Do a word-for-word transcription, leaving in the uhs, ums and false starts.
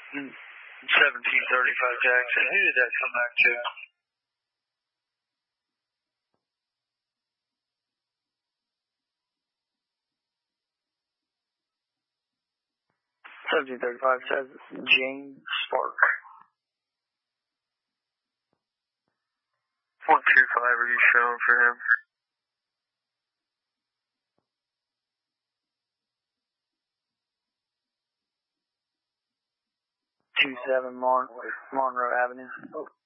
seventeen thirty-five Jackson. Who did that come back to? seventeen thirty-five says James Spark. one two five, are you showing for him? two seven Mon Monroe Avenue.